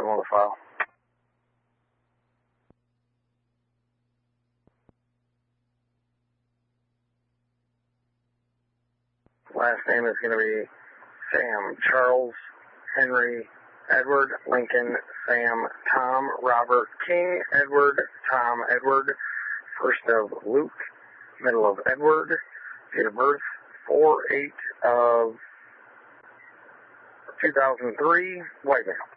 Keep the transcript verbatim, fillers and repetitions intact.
I'm on the file. Last name is going to be Sam, Charles, Henry, Edward, Lincoln, Sam, Tom, Robert, King, Edward, Tom, Edward, first of Luke, middle of Edward, date of birth, four eight of two thousand three, white male.